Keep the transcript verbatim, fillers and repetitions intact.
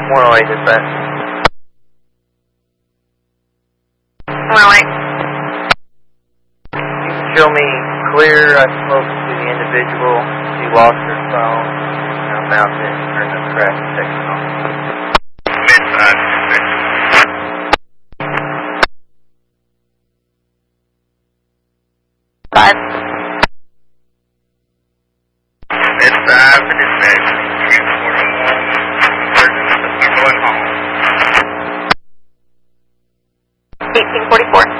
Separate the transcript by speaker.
Speaker 1: one oh eight dispatch.
Speaker 2: one oh eight.
Speaker 1: You can show me clear. I spoke to the individual. She lost her phone. I mounted it and turned the crash protection on.
Speaker 3: Mid-five dispatch.
Speaker 2: Five.
Speaker 3: Mid-five dispatch. Transporting one persons are going home.
Speaker 2: eighteen forty-four.